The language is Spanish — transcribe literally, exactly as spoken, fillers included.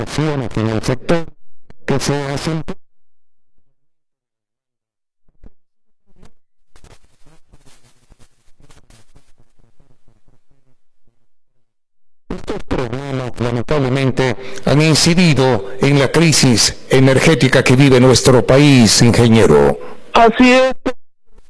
en el sector que se hacen. Estos problemas lamentablemente han incidido en la crisis energética que vive nuestro país, ingeniero. Así es.